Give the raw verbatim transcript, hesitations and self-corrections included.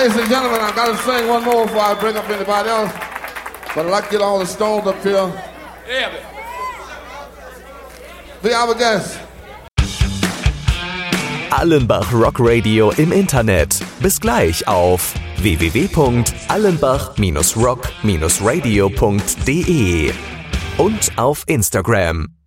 Ladies and gentlemen, I gotta sing one more before I bring up anybody else. But I'd like to get all the stones up here. Yeah. Be our guest. Allenbach Rock Radio im Internet. Bis gleich auf w w w punkt allenbach Bindestrich rock Bindestrich radio punkt de und auf Instagram.